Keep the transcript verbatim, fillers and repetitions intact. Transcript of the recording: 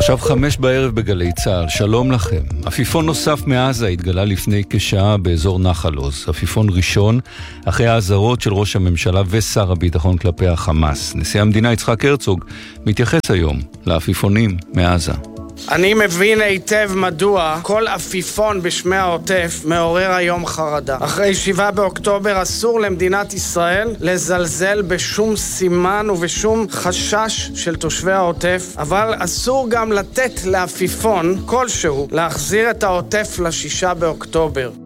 עכשיו חמש בערב בגלי צהל, שלום לכם. עפיפון נוסף מעזה התגלה לפני כשעה באזור נחל עוז. עפיפון ראשון אחרי האזהרות של ראש הממשלה ושר הביטחון כלפי החמאס. נשיא המדינה יצחק הרצוג מתייחס היום לעפיפונים מעזה. אני מבין היטב מדוע כל עפיפון בשמי העוטף מעורר היום חרדה. אחרי שבעה באוקטובר אסור למדינת ישראל לזלזל בשום סימן ובשום חשש של תושבי העוטף, אבל אסור גם לתת לעפיפון כלשהו להחזיר את העוטף לשישה באוקטובר.